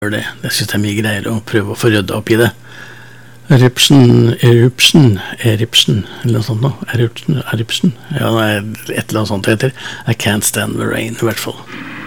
det. Jeg synes det mye greier å prøve å få rydda opp I det. Eruption, eller noe sånt nå. Eruption. Ja, det et eller annet sånt det heter. I can't stand the rain, I hvert fall.